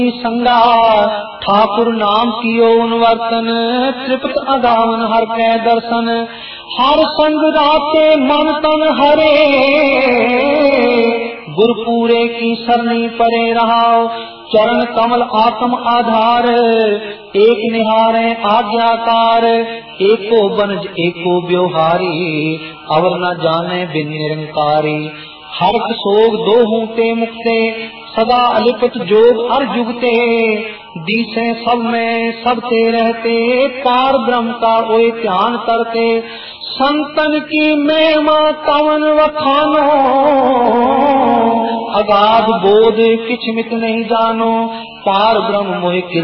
संगा ठाकुर नाम कियो उनवर्तन, तृप्त अगावन हर कै दर्शन। हर संग राते मन तन हरे, गुरपूरे की सरनी परे रहाओ। चरण कमल आत्म आधार, एक निहारे आज्ञाकार। एको बनज एको ब्योहारी, अवर न जाने बिन निरंकारी। हर्ष सोग दोहूं ते मुक्ते, सदा अलिपत जोग अर जुगते। दिसे सब में सबते रहते, पार ब्रह्म का ओए ध्यान करते। संतन की महिमा कवन वखानो, अगाध बोध किछ मित नहीं जानो। पार ब्रह्म मोहि